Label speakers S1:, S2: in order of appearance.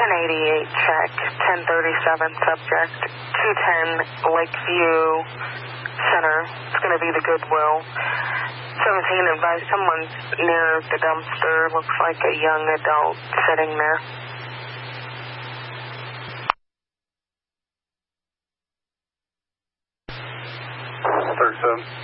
S1: 1088 check, 1037 subject, 210 Lakeview Center. It's going to be the Goodwill. 17 advised someone's near the dumpster. Looks like a young adult sitting there.
S2: 37.